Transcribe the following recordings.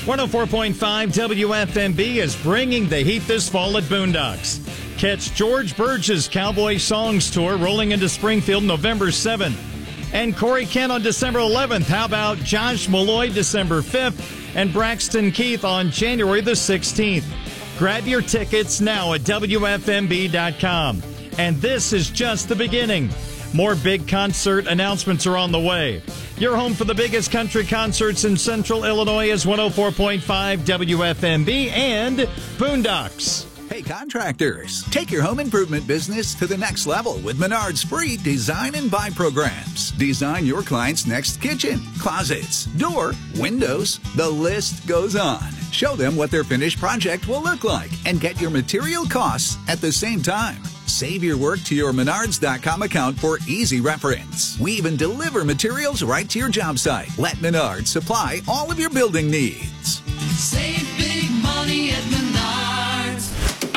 104.5 WFMB is bringing the heat this fall at Boondocks. Catch George Burge's Cowboy Songs Tour rolling into Springfield November 7th. And Corey Kent on December 11th. How about Josh Malloy December 5th and Braxton Keith on January the 16th. Grab your tickets now at WFMB.com. And this is just the beginning. More big concert announcements are on the way. Your home for the biggest country concerts in Central Illinois is 104.5 WFMB and Boondocks. Hey, contractors, take your home improvement business to the next level with Menard's free Design and Buy programs. Design your client's next kitchen, closets, door, windows. The list goes on. Show them what their finished project will look like and get your material costs at the same time. Save your work to your Menards.com account for easy reference. We even deliver materials right to your job site. Let Menards supply all of your building needs. Save big money at Menards.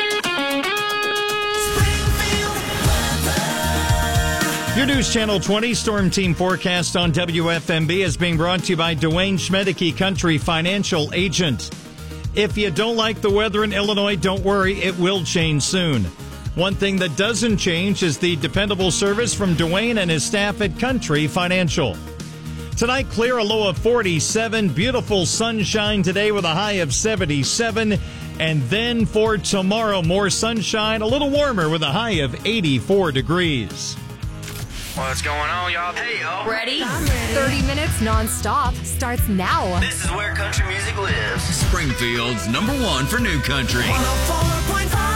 Your News Channel 20 Storm Team forecast on WFMB is being brought to you by Dwayne Schmedeke Country Financial Agent. If you don't like the weather in Illinois, don't worry, it will change soon. One thing that doesn't change is the dependable service from Dwayne and his staff at Country Financial. Tonight, clear, a low of 47. Beautiful sunshine today with a high of 77. And then for tomorrow, more sunshine, a little warmer with a high of 84 degrees. What's going on, y'all? Hey, y'all. Ready? 30 minutes nonstop starts now. This is where country music lives. Springfield's #1 for new country. 104.5